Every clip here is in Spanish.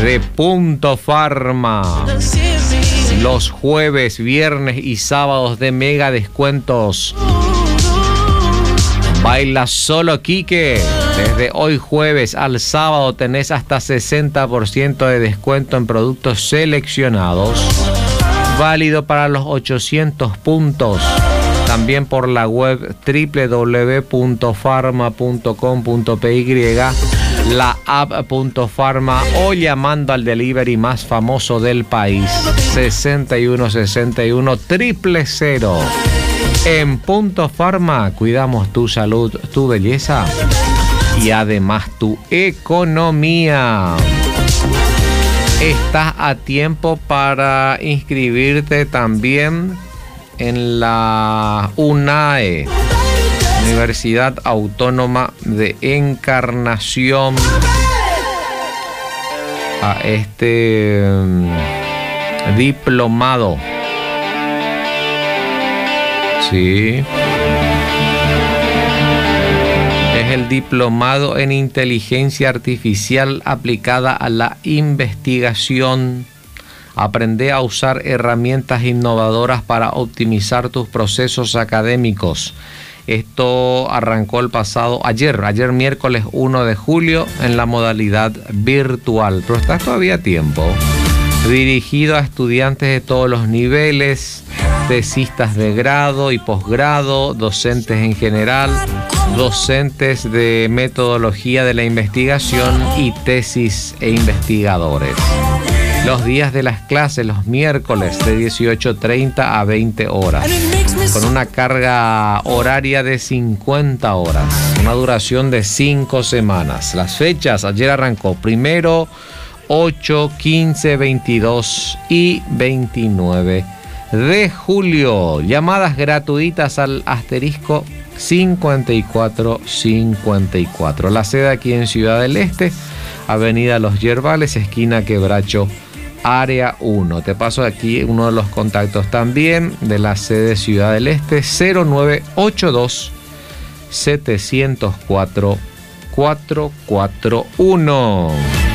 de Punto Pharma. Los jueves, viernes y sábados de mega descuentos. Baila solo Quique. Desde hoy jueves al sábado tenés hasta 60% de descuento en productos seleccionados. Válido para los 800 puntos. También por la web www.pharma.com.py, la app Punto Pharma o llamando al delivery más famoso del país, 6161 000. En Punto Pharma cuidamos tu salud, tu belleza y además tu economía. Estás a tiempo para inscribirte también en la UNAE, Universidad Autónoma de Encarnación, a este diplomado. Sí. Es el diplomado en inteligencia artificial aplicada a la investigación. Aprende a usar herramientas innovadoras para optimizar tus procesos académicos. Esto arrancó el pasado ayer miércoles 1 de julio en la modalidad virtual, pero está todavía a tiempo. Dirigido a estudiantes de todos los niveles, tesistas de grado y posgrado, docentes en general, docentes de metodología de la investigación y tesis e investigadores. Los días de las clases, los miércoles de 18:30 a 20 horas, con una carga horaria de 50 horas, una duración de 5 semanas. Las fechas, ayer arrancó 1, 8, 15, 22 y 29 de julio. Llamadas gratuitas al asterisco 5454. La sede aquí en Ciudad del Este, Avenida Los Yerbales, esquina Quebracho, Área 1. Te paso aquí uno de los contactos también de la sede Ciudad del Este, 0982 704 441.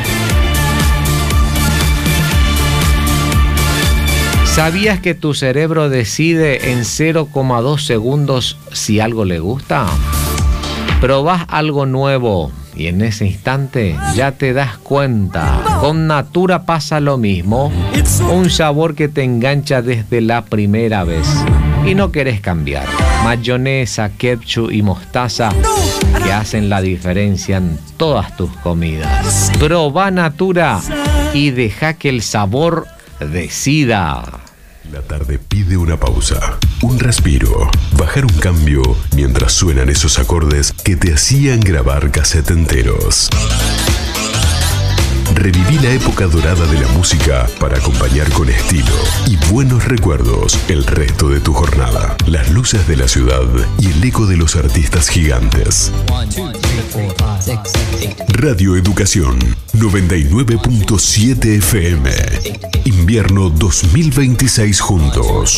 ¿Sabías que tu cerebro decide en 0,2 segundos si algo le gusta? Probás algo nuevo y en ese instante ya te das cuenta. Con Natura pasa lo mismo. Un sabor que te engancha desde la primera vez y no querés cambiar. Mayonesa, ketchup y mostaza que hacen la diferencia en todas tus comidas. Probá Natura y deja que el sabor decida. La tarde pide una pausa, un respiro, bajar un cambio mientras suenan esos acordes que te hacían grabar cassette enteros. Reviví la época dorada de la música para acompañar con estilo y buenos recuerdos el resto de tu jornada. Las luces de la ciudad y el eco de los artistas gigantes. Radio Educación 99.7 FM. Invierno 2026 juntos.